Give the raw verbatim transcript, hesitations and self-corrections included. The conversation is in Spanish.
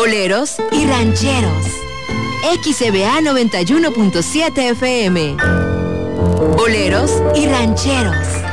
Boleros y rancheros. X C B A noventa y uno punto siete F M. Boleros y rancheros.